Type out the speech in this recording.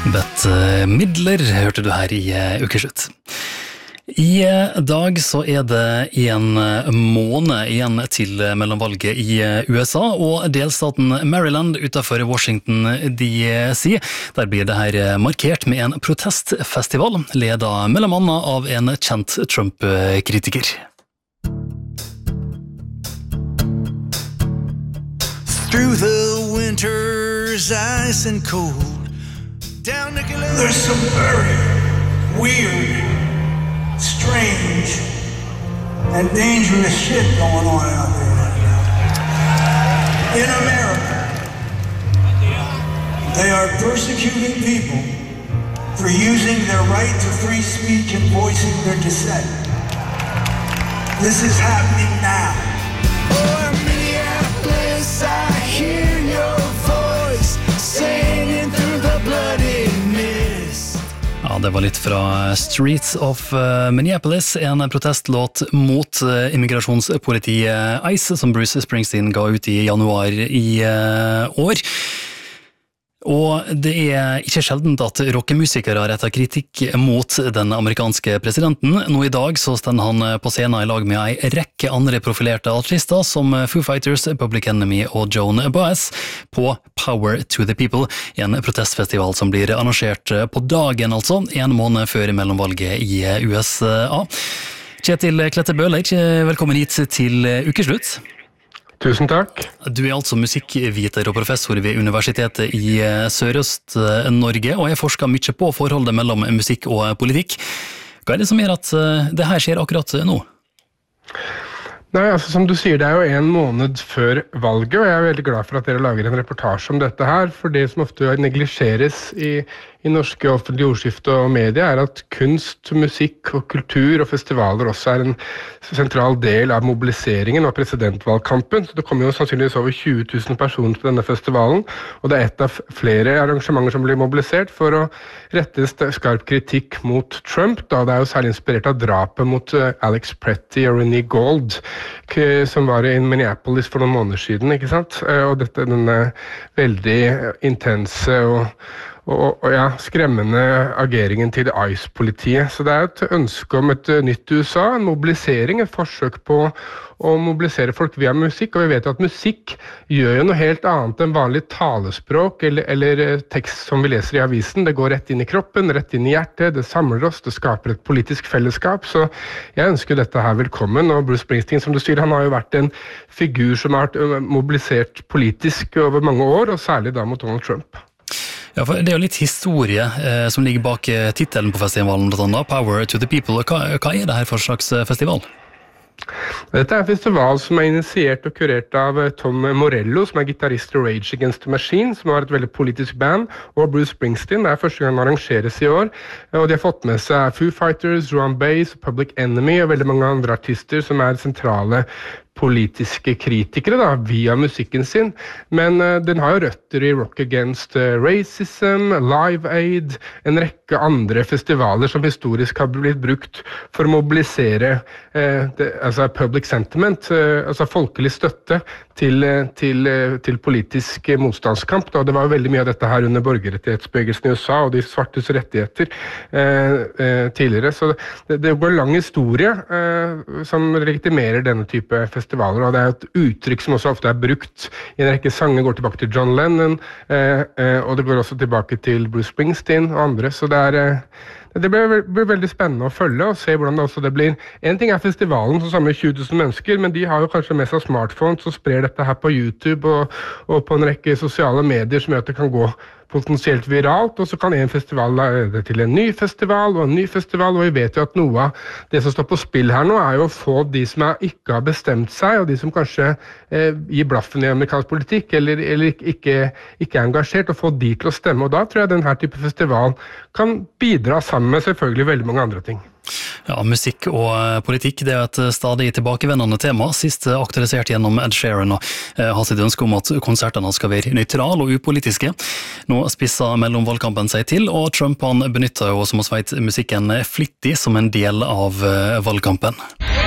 Bette Midler hørte du her i ukeslutt. I dag så det en måned igjen til mellomvalget i USA, og delstaten Maryland utenfor Washington DC. Der blir det her markert med en protestfestival, ledet mellom annet av en kjent Trump-kritiker. Through the winter's ice and cold. There's some very weird, strange, and dangerous shit going on out there right now. In America, they are persecuting people for using their right to free speech and voicing their dissent. This is happening now. Oh, Minneapolis, I hear your voice singing through the bloody mist. Ja, det var litt fra Streets of Minneapolis, en protestlåt mot immigrasjonspolitiet ICE, som Bruce Springsteen ga ut i januar i år. Og det ikke sjeldent at rockemusikere retter kritikk mot den amerikanske presidenten. Nå i dag så stender han på scenen i lag med en rekke andre profilerte artister, som Foo Fighters, Public Enemy og Joan Baez, på Power to the People, en protestfestival som blir arrangert på dagen, altså, en måned før mellomvalget i USA. Kjetil Klette Bøhler, velkommen hit til ukeslutt. Tusen takk. Du altså musikkviter og professor ved Universitetet i Sørøst-Norge, og jeg forsker mye på forholdet mellom musikk og politikk. Hva det som gjør at det her skjer akkurat nå? Nei, altså som du sier, det jo en måned før valget, og jeg veldig glad for at dere lager en reportasje om dette her, for det som ofte neglisjeres i norske offentlige ordskifte og media at kunst, musikk og kultur og festivaler også en sentral del av mobiliseringen av presidentvalgkampen. Så det kommer jo sannsynligvis over 20 000 personer til denne festivalen, og det et av flere arrangementer som blir mobilisert for å rette skarp kritikk mot Trump. Da det jo særlig inspirert av drapet mot Alex Pretty og Renee Gold, som var i Minneapolis for noen måneder siden, ikke sant? Og denne veldig intense og skremmende ageringen til ICE-politiet. Så det et ønske om et nytt USA, en mobilisering, et forsøk på å mobilisere folk via musikk, og vi vet jo at musikk gjør jo noe helt annet enn vanlig talespråk eller tekst som vi leser i avisen. Det går rett inn i kroppen, rett inn i hjertet, det samler oss, det skaper et politisk fellesskap, så jeg ønsker dette her velkommen, og Bruce Springsteen, som du sier, han har jo vært en figur som har vært mobilisert politisk over mange år, og særlig da mot Donald Trump. Ja, for det jo litt historie som ligger bak titelen på festivalen, Power to the People. Hva det her for slags festival? Dette en festival som initiert og kurert av Tom Morello, som gitarist i Rage Against the Machine, som har et veldig politisk band, og Bruce Springsteen. Det første gang den arrangeres i år, og de har fått med seg Foo Fighters, Joan Baez, Public Enemy og veldig mange andre artister som sentrale politiske kritikere da, via musikken sin, men den har jo røtter i Rock Against Racism, Live Aid, en rekke andre festivaler som historisk har blitt brukt for å mobilisere altså public sentiment, altså folkelig støtte til politisk motstandskamp. Da. Det var jo veldig mye av dette her under borgerrettighetsbevegelsen i USA og de svartes rettigheter tidligere, så det går lang historie som legitimerer denne type festivaler, og det et uttrykk som også ofte brukt i en rekke sanger, går tilbake til John Lennon, og det går også tilbake til Bruce Springsteen og andre, så det blir veldig spennende å følge og se hvordan det blir. En ting festivalen som samler 20 000 mennesker, men de har jo kanskje med seg smartphones og sprer dette her på YouTube og på en rekke sosiale medier som gjør at det kan gå potensielt viralt, og så kan en festival lede til en ny festival, og vi vet jo at noe av det som står på spill her nå jo å få de som ikke har bestemt seg, og de som kanskje gir blaffen i amerikansk politikk, eller ikke engasjert, og få de til å stemme, og da tror jeg denne type festival kan bidra sammen med selvfølgelig veldig mange andre ting. Ja, musikk og politikk, det et stadig tilbakevendende tema, sist aktualisert gjennom Ed Sheeran og har sitt ønske om at konsertene skal være nøytrale og upolitiske. Nå spisser mellomvalgkampen seg til, og Trump han benytter jo, som oss vet, musikken flittig som en del av valgkampen.